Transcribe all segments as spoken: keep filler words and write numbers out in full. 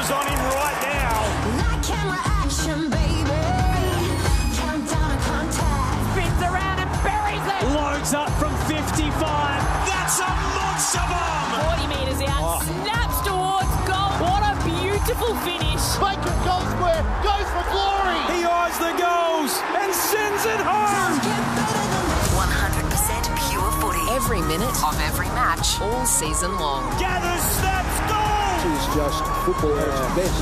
focus on him right now. Like camera action, baby. Countdown to contact. Spins around and buries it. Loads up from fifty-five. That's a monster bomb. forty metres out. Oh. Snaps towards goal. What a beautiful finish. Bacon goal square. Goes for glory. He eyes the goals and sends it home. one hundred percent pure footy. Every minute of every match, all season long. Gathers, snaps, goal. It's just football at its best.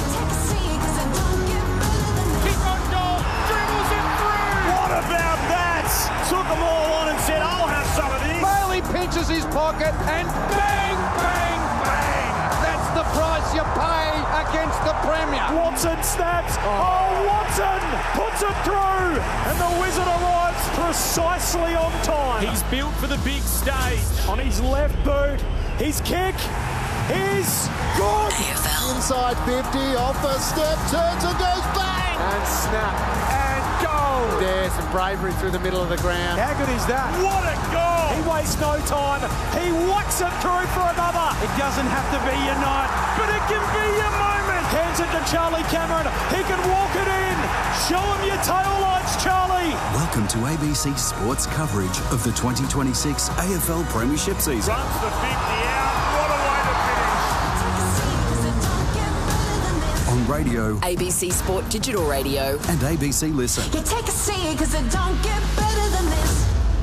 Kick on goal. Dribbles it through. What about that? Took them all on and said, I'll have some of this. Bailey pinches his pocket and bang, bang, bang. That's the price you pay against the Premier. Watson snaps. Oh, Watson puts it through. And the Wizard arrives precisely on time. He's built for the big stage. On his left boot, his kick is good. A F L. Inside fifty, off a step, turns and goes bang. And snap. And goal. There's some bravery through the middle of the ground. How good is that? What a goal. He wastes no time. He whacks it through for another. It doesn't have to be your night, but it can be your moment. Hands it to Charlie Cameron. He can walk it in. Show him your tail lights, Charlie. Welcome to A B C Sports coverage of the twenty twenty-six A F L Premiership season. Runs the fifty out. What a way to finish. On radio A B C Sport Digital Radio. and A B C Listen. You take a seat because it don't get better than this.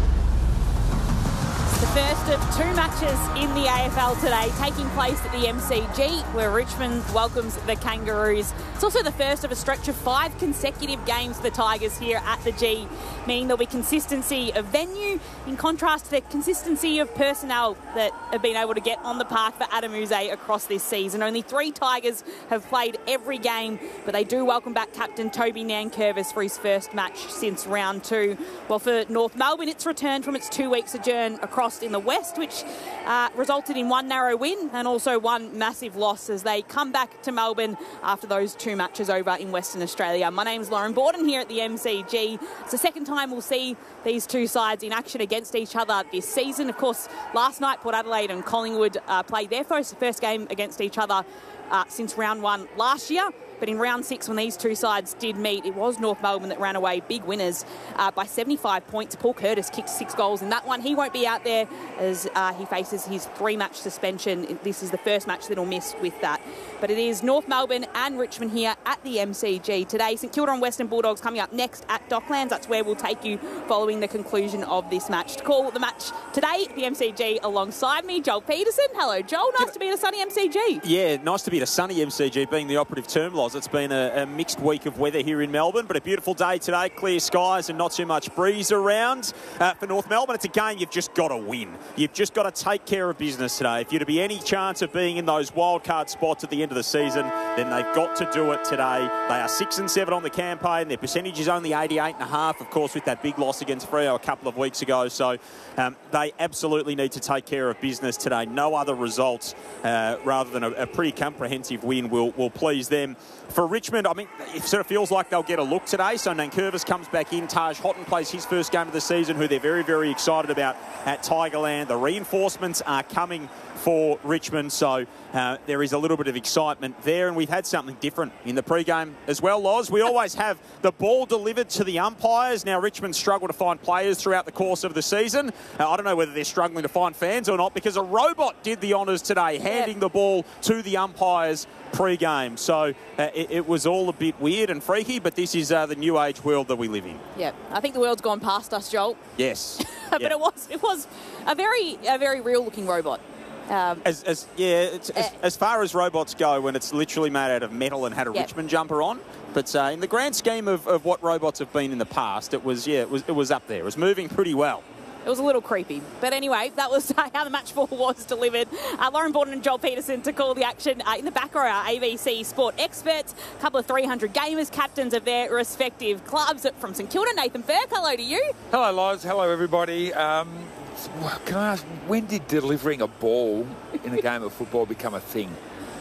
The first of two matches in the A F L today taking place at the M C G, where Richmond welcomes the Kangaroos. It's also the first of a stretch of five consecutive games for the Tigers here at the G, meaning there'll be consistency of venue in contrast to the consistency of personnel that have been able to get on the park for Adam Yze across this season. Only three Tigers have played every game, but they do welcome back captain Toby Nankervis for his first match since round two. Well, for North Melbourne, it's returned from its two-week sojourn across in the West, which uh, resulted in one narrow win and also one massive loss as they come back to Melbourne after those two matches over in Western Australia. My name's Lauren Borden here at the M C G. It's the second time we'll see these two sides in action against each other this season. Of course, last night Port Adelaide and Collingwood uh, played their first, first game against each other uh, since round one last year. But in round six, when these two sides did meet, it was North Melbourne that ran away big winners uh, by seventy-five points. Paul Curtis kicked six goals in that one. He won't be out there as uh, he faces his three-match suspension. This is the first match that he'll miss with that. But it is North Melbourne and Richmond here at the M C G today. St Kilda and Western Bulldogs coming up next at Docklands. That's where we'll take you following the conclusion of this match. To call the match today at the M C G alongside me, Joel Peterson. Hello, Joel. Nice to be at a sunny M C G. Yeah, nice to be at a sunny M C G, being the operative term, Loz. It's been a, a mixed week of weather here in Melbourne, but a beautiful day today, clear skies and not too much breeze around. Uh, for North Melbourne, it's a game you've just got to win. You've just got to take care of business today. If you're to be any chance of being in those wildcard spots at the end of the season, then they've got to do it today. They are six and seven on the campaign. Their percentage is only eighty-eight and a half, of course, with that big loss against Freo a couple of weeks ago. So um, they absolutely need to take care of business today. No other results uh, rather than a, a pretty comprehensive win will, will please them. For Richmond, I mean, it sort of feels like they'll get a look today. So Nankervis comes back in. Taj Houghton plays his first game of the season, who they're very, very excited about at Tigerland. The reinforcements are coming for Richmond, so uh, there is a little bit of excitement there, and we've had something different in the pre-game as well, Loz. We always have the ball delivered to the umpires. Now, Richmond struggle to find players throughout the course of the season. Uh, I don't know whether they're struggling to find fans or not, because a robot did the honours today, handing the ball to the umpires pre-game. So uh, it, it was all a bit weird and freaky, but this is uh, the new age world that we live in. Yeah, I think the world's gone past us, Joel. Yes. but yeah. it was it was a very a very real-looking robot. Um, as, as yeah, it's, as, uh, as far as robots go, when it's literally made out of metal and had a yeah. Richmond jumper on, but uh, in the grand scheme of, of what robots have been in the past, it was yeah, it was it was up there. It was moving pretty well. It was a little creepy. But anyway, that was how the match ball was delivered. Uh, Lauren Borden and Joel Peterson to call the action. Uh, in the back row, our A B C Sport experts, a couple of three hundred gamers, captains of their respective clubs. From St Kilda, Nathan Burke, hello to you. Hello, Loz. Hello, everybody. Um, can I ask, when did delivering a ball in a game of football become a thing?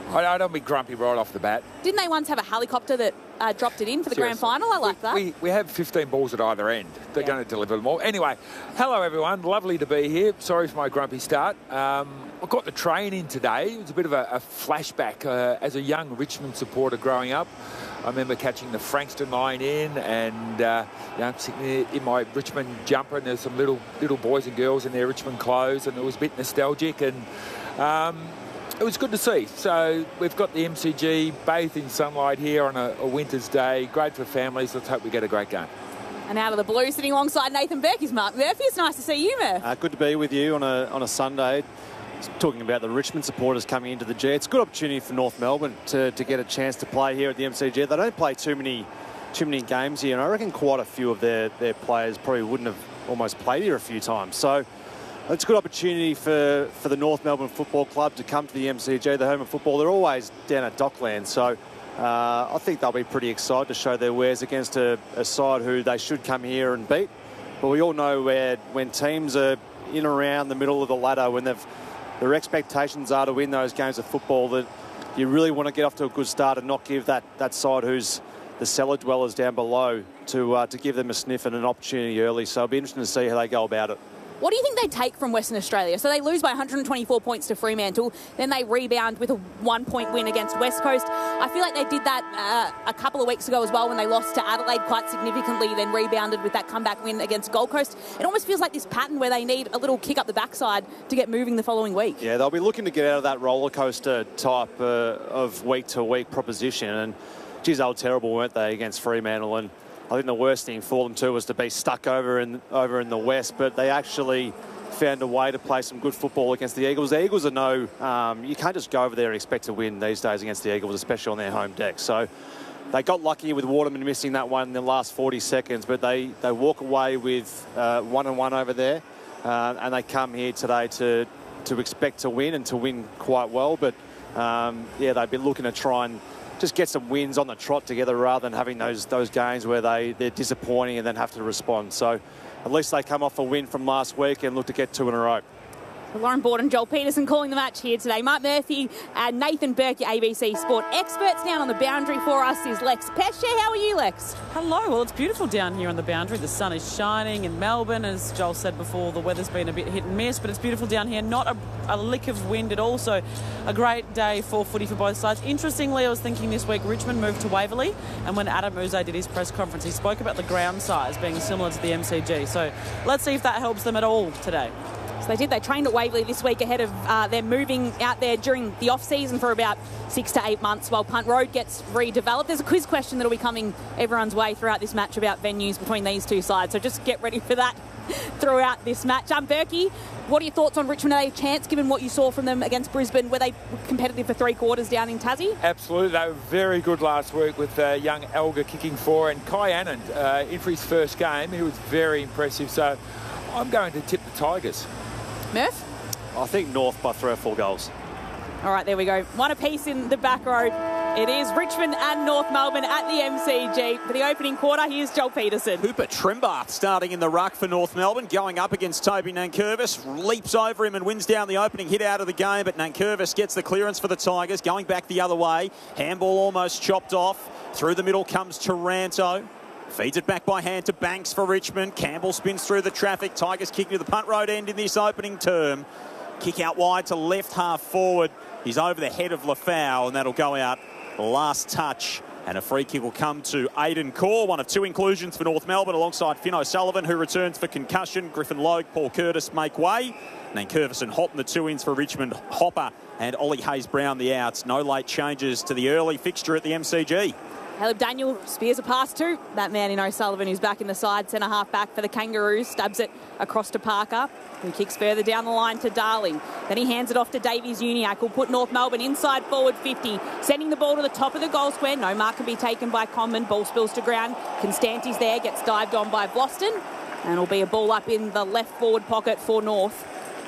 I, I don't be grumpy right off the bat. Didn't they once have a helicopter that uh, dropped it in for the Seriously. grand final? I like we, that. We, we have fifteen balls at either end. They're Yeah. going to deliver them all. Anyway, hello everyone. Lovely to be here. Sorry for my grumpy start. Um, I got the train in today. It was a bit of a, a flashback. Uh, as a young Richmond supporter growing up, I remember catching the Frankston line in and uh, you know, sitting in my Richmond jumper, and there's some little little boys and girls in their Richmond clothes, and it was a bit nostalgic, and um, it was good to see. So we've got the M C G bathed in sunlight here on a, a winter's day. Great for families. Let's hope we get a great game. And out of the blue, sitting alongside Nathan Burke is Mark Murphy. It's nice to see you, Murph. Uh, good to be with you on a on a Sunday. Talking about the Richmond supporters coming into the G. It's a good opportunity for North Melbourne to, to get a chance to play here at the M C G. They don't play too many too many games here, and I reckon quite a few of their, their players probably wouldn't have almost played here a few times. So it's a good opportunity for, for the North Melbourne Football Club to come to the M C G, the home of football. They're always down at Dockland, so uh, I think they'll be pretty excited to show their wares against a, a side who they should come here and beat. But we all know where when teams are in around the middle of the ladder, when they've their expectations are to win those games of football, that you really want to get off to a good start and not give that, that side who's the cellar dwellers down below to uh, to give them a sniff and an opportunity early. So it'll be interesting to see how they go about it. What do you think they take from Western Australia? So they lose by one hundred twenty-four points to Fremantle, then they rebound with a one-point win against West Coast. I feel like they did that uh, a couple of weeks ago as well when they lost to Adelaide quite significantly, then rebounded with that comeback win against Gold Coast. It almost feels like this pattern where they need a little kick up the backside to get moving the following week. Yeah, they'll be looking to get out of that roller coaster type uh, of week-to-week proposition. And, geez, they were terrible, weren't they, against Fremantle? And I think the worst thing for them too was to be stuck over in over in the West, but they actually found a way to play some good football against the Eagles. The Eagles are no, um, you can't just go over there and expect to win these days against the Eagles, especially on their home deck. So they got lucky with Waterman missing that one in the last forty seconds, but they, they walk away with uh, one and one over there, uh, and they come here today to to expect to win and to win quite well. But um, yeah, they'd be looking to try and just get some wins on the trot together rather than having those those games where they, they're disappointing and then have to respond. So at least they come off a win from last week and look to get two in a row. Lauren Borden, Joel Peterson calling the match here today. Mark Murphy and Nathan Burke, your A B C Sport experts. Down on the boundary for us is Lex Pesce. How are you, Lex? Hello. Well, it's beautiful down here on the boundary. The sun is shining in Melbourne. As Joel said before, the weather's been a bit hit and miss, but it's beautiful down here. Not a, a lick of wind at all, so a great day for footy for both sides. Interestingly, I was thinking this week Richmond moved to Waverley, and when Adam Uze did his press conference, he spoke about the ground size being similar to the M C G. So let's see if that helps them at all today. So they did. They trained at Waverley this week ahead of uh, them moving out there during the off-season for about six to eight months while Punt Road gets redeveloped. There's a quiz question that will be coming everyone's way throughout this match about venues between these two sides. So just get ready for that throughout this match. Um, Berkey, what are your thoughts on Richmond? Are they a chance given what you saw from them against Brisbane? Were they competitive for three quarters down in Tassie? Absolutely. They were very good last week with uh, young Elgar kicking for, and Kai Anand uh, in for his first game. He was very impressive. So I'm going to tip the Tigers. Murph? I think North by three or four goals. All right, there we go. One apiece in the back row. It is Richmond and North Melbourne at the M C G. For the opening quarter, here's Joel Peterson. Hooper Trimbarth starting in the ruck for North Melbourne, going up against Toby Nankervis, leaps over him and wins down the opening hit out of the game, but Nankervis gets the clearance for the Tigers, going back the other way. Handball almost chopped off. Through the middle comes Taranto. Feeds it back by hand to Banks for Richmond. Campbell spins through the traffic. Tigers kicking to the Punt Road end in this opening term. Kick out wide to left half forward. He's over the head of Lafau, and that'll go out last touch. And a free kick will come to Aidan Corr, one of two inclusions for North Melbourne, alongside Finn O'Sullivan, who returns for concussion. Griffin Logue, Paul Curtis make way. Nankervis and Houghton, the two ins for Richmond. Hopper and Ollie Hayes-Brown, the outs. No late changes to the early fixture at the M C G. Caleb Daniel spears a pass to that man in O'Sullivan, who's back in the side, centre half back for the Kangaroos, stabs it across to Parker, who kicks further down the line to Darling. Then he hands it off to Davies Uniacke, who'll put North Melbourne inside forward fifty, sending the ball to the top of the goal square. No mark can be taken by Conman. Ball spills to ground. Constanti's there, gets dived on by Boston, and it'll be a ball up in the left forward pocket for North.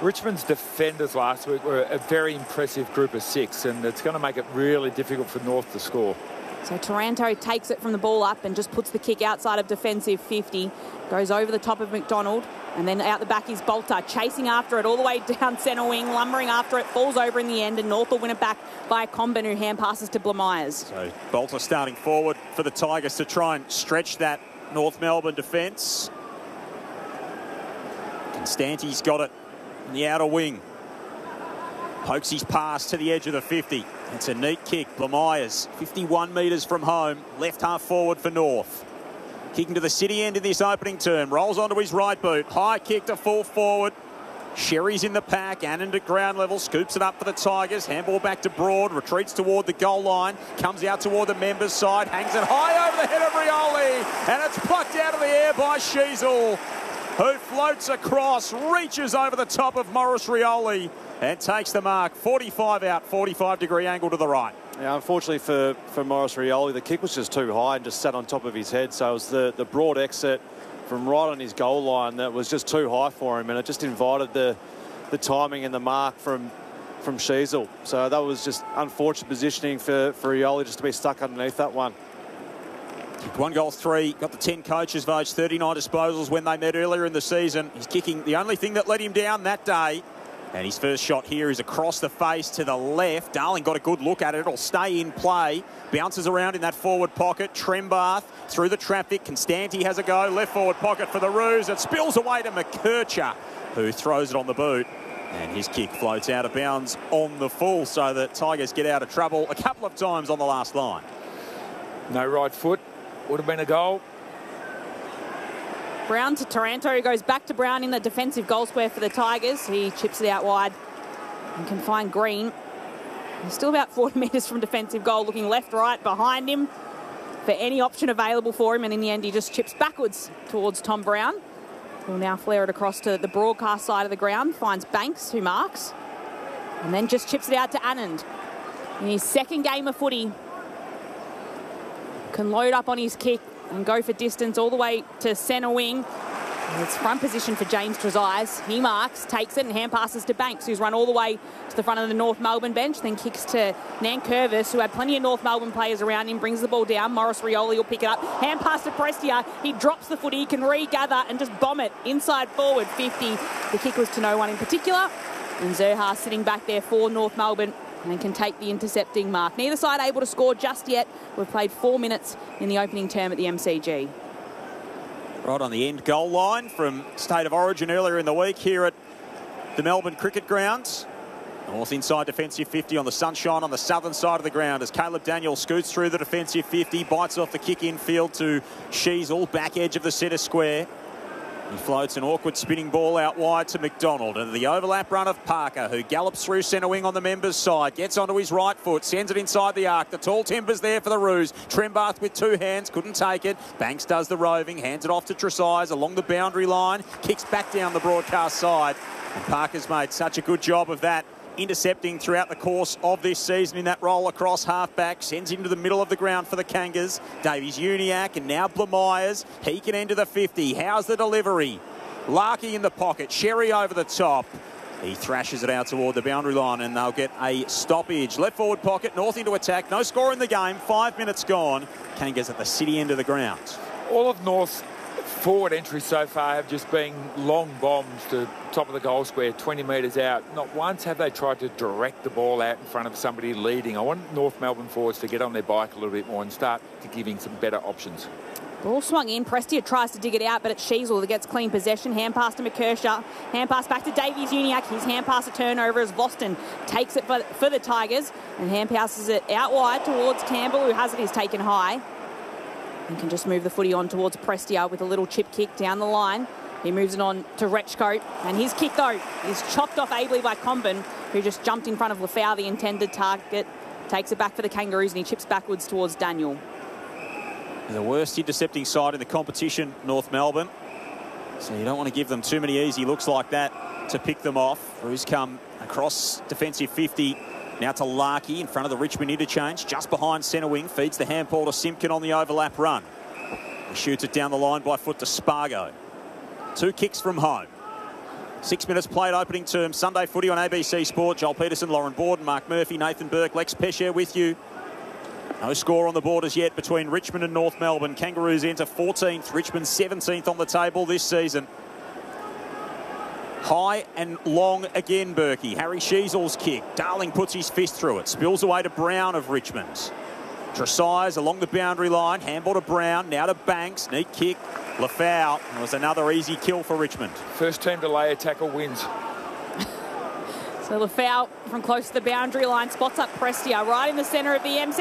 Richmond's defenders last week were a very impressive group of six, and it's going to make it really difficult for North to score. So Taranto takes it from the ball up and just puts the kick outside of defensive fifty. Goes over the top of McDonald. And then out the back is Bolter, chasing after it all the way down centre wing, lumbering after it, falls over in the end, and North will win it back by Comben, who hand passes to Blamires. So Bolter starting forward for the Tigers to try and stretch that North Melbourne defence. Constanti's got it in the outer wing. Pokes his pass to the edge of the fifty. It's a neat kick. Blamires, fifty-one metres from home, left half forward for North. Kicking to the city end in this opening term. Rolls onto his right boot. High kick to full forward. Sherry's in the pack. Annan at ground level. Scoops it up for the Tigers. Handball back to Broad. Retreats toward the goal line. Comes out toward the members' side. Hangs it high over the head of Rioli. And it's plucked out of the air by Sheasel, who floats across, reaches over the top of Maurice Rioli and takes the mark. forty-five out, forty-five degree angle to the right. Yeah, unfortunately for, for Maurice Rioli, the kick was just too high and just sat on top of his head. So it was the, the broad exit from right on his goal line that was just too high for him, and it just invited the the timing and the mark from from Sheasel. So that was just unfortunate positioning for, for Rioli just to be stuck underneath that one. One goal, three. Got the ten coaches votes, thirty-nine disposals when they met earlier in the season. He's kicking the only thing that let him down that day. And his first shot here is across the face to the left. Darling got a good look at it. It'll stay in play. Bounces around in that forward pocket. Trembath through the traffic. Constanti has a go. Left forward pocket for the Roos. It spills away to McKercher, who throws it on the boot. And his kick floats out of bounds on the full, so that Tigers get out of trouble a couple of times on the last line. No right foot. Would have been a goal. Brown to Taranto, who goes back to Brown in the defensive goal square for the Tigers. He chips it out wide and can find Green. He's still about forty metres from defensive goal, looking left, right, behind him for any option available for him. And in the end, he just chips backwards towards Tom Brown, who will now flare it across to the broadcast side of the ground. Finds Banks, who marks, and then just chips it out to Anand. In his second game of footy, can load up on his kick and go for distance all the way to centre wing. It's front position for James Trezise. He marks, takes it and hand passes to Banks, who's run all the way to the front of the North Melbourne bench, then kicks to Nankervis, who had plenty of North Melbourne players around him, brings the ball down. Maurice Rioli will pick it up. Hand pass to Prestia. He drops the footy, he can regather and just bomb it inside forward fifty. The kick was to no one in particular. And Zerha sitting back there for North Melbourne and can take the intercepting mark. Neither side able to score just yet. We've played four minutes in the opening term at the M C G. Right on the end goal line from State of Origin earlier in the week here at the Melbourne Cricket Ground. North inside defensive fifty on the Sunshine on the southern side of the ground as Caleb Daniel scoots through the defensive fifty, bites off the kick infield to Sheasel, back edge of the centre square. He floats an awkward spinning ball out wide to McDonald, and the overlap run of Parker, who gallops through centre wing on the members' side, gets onto his right foot, sends it inside the arc. The tall timber's there for the Roos. Trembath with two hands, couldn't take it. Banks does the roving, hands it off to Trezise along the boundary line, kicks back down the broadcast side. And Parker's made such a good job of that, intercepting throughout the course of this season in that roll across half-back, sends into the middle of the ground for the Kangas. Davies Uniacke and now Blamires. He can enter the fifty. How's the delivery? Larkey in the pocket. Sherry over the top. He thrashes it out toward the boundary line and they'll get a stoppage. Left forward pocket, North into attack. No score in the game. Five minutes gone. Kangas at the city end of the ground. All of North's forward entries so far have just been long bombs to top of the goal square, twenty metres out. Not once have they tried to direct the ball out in front of somebody leading. I want North Melbourne forwards to get on their bike a little bit more and start giving some better options. Ball swung in. Prestia tries to dig it out, but it's Sheasel that gets clean possession. Hand pass to McKercher. Hand pass back to Davies Uniacke. His hand pass a turnover as Voston takes it for, for the Tigers and hand passes it out wide towards Campbell, who has it. He's taken high. And can just move the footy on towards Prestia with a little chip kick down the line. He moves it on to Retchcote. And his kick, though, is chopped off ably by Comben, who just jumped in front of Lafau, the intended target. Takes it back for the Kangaroos and he chips backwards towards Daniel. The worst intercepting side in the competition, North Melbourne. So you don't want to give them too many easy looks like that to pick them off. Roos come across defensive fifty. Now to Larkey in front of the Richmond interchange, just behind centre wing, feeds the handball to Simpkin on the overlap run. He shoots it down the line by foot to Spargo. Two kicks from home. Six minutes played opening term. Sunday footy on A B C Sport. Joel Peterson, Lauren Borden, Mark Murphy, Nathan Burke, Lex Pesher with you. No score on the board as yet between Richmond and North Melbourne. Kangaroos enter fourteenth, Richmond seventeenth on the table this season. High and long again, Berkey. Harry Sheasel's kick. Darling puts his fist through it. Spills away to Brown of Richmond. Tresize along the boundary line. Handball to Brown. Now to Banks. Neat kick. Lafau. It was another easy kill for Richmond. First team to lay a tackle wins. So Lafau from close to the boundary line spots up Prestia right in the centre of the M C.